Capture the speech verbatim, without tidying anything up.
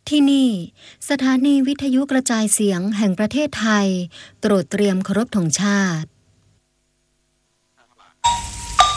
ที่นี่สถานีวิทยุกระจายเสียงแห่งประเทศไทยตรวจเตรียมเคารพธงชาติ